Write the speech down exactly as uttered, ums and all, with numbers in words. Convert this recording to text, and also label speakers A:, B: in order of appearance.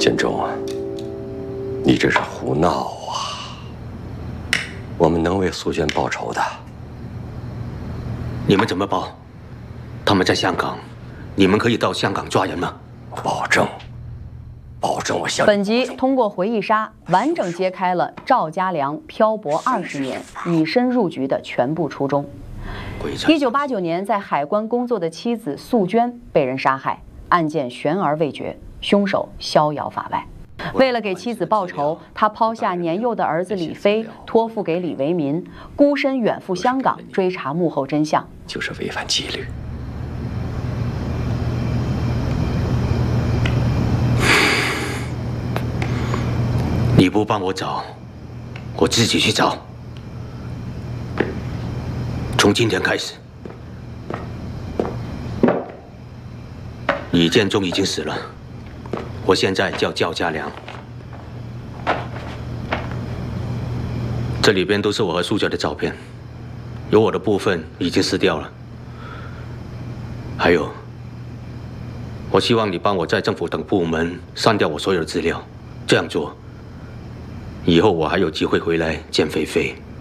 A: 建中啊，你这是胡闹啊！我们能为素娟报仇的。
B: 你们怎么报？他们在香港，你们可以到香港抓人吗？
A: 我保证，保证我向。
C: 本集通过回忆杀，完整揭开了赵家良漂泊二十年、以身入局的全部初衷。一九八九年，在海关工作的妻子素娟被人杀害，案件悬而未决，凶手逍遥法外。为了给妻子报仇，他抛下年幼的儿子李飞，托付给李维民，孤身远赴香港追查幕后真相，
A: 就是违反纪律。
B: 你不帮我找，我自己去找。从今天开始，李建忠已经死了，我现在叫赵家良。这里边都是我和素娟的照片，有我的部分已经撕掉了。还有，我希望你帮我在政府等部门删掉我所有的资料，这样做，以后我还有机会回来见菲菲。